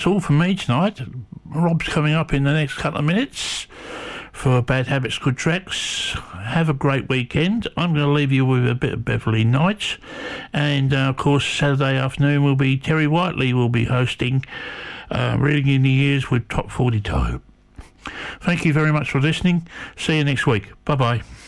all from me tonight. Rob's coming up in the next couple of minutes for Bad Habits, Good Tracks. Have a great weekend. I'm going to leave you with a bit of Beverly Knight. And, of course, Saturday afternoon will be Terry Whiteley will be hosting Reading in the Years with Top 42. Thank you very much for listening. See you next week. Bye-bye.